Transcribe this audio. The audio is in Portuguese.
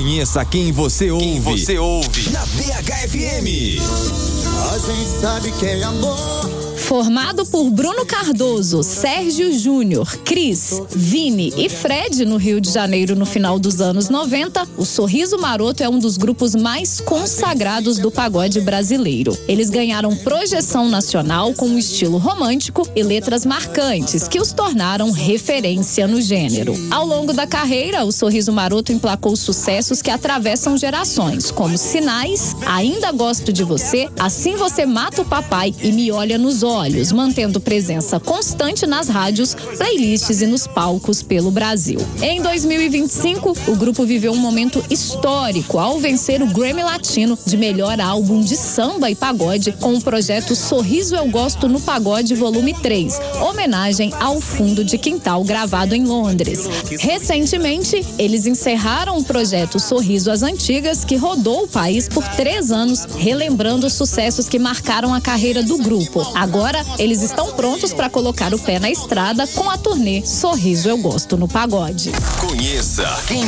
Conheça quem você ouve. Na BHFM. A gente sabe que é amor. Formado por Bruno Cardoso, Sérgio Júnior, Cris, Vini e Fred no Rio de Janeiro no final dos anos 90, o Sorriso Maroto é um dos grupos mais consagrados do pagode brasileiro. Eles ganharam projeção nacional com um estilo romântico e letras marcantes que os tornaram referência no gênero. Ao longo da carreira, o Sorriso Maroto emplacou sucessos que atravessam gerações, como Sinais, Ainda Gosto de Você, Assim Você Mata o Papai e Me Olha nos Olhos, mantendo presença constante nas rádios, playlists e nos palcos pelo Brasil. Em 2025, o grupo viveu um momento histórico ao vencer o Grammy Latino de melhor álbum de samba e pagode com o projeto Sorriso Eu Gosto no Pagode Volume 3, homenagem ao Fundo de Quintal gravado em Londres. Recentemente, eles encerraram o projeto Sorriso às Antigas, que rodou o país por 3 anos, relembrando os sucessos que marcaram a carreira do grupo. Agora, eles estão prontos para colocar o pé na estrada com a turnê Sorriso Eu Gosto no Pagode. Conheça quem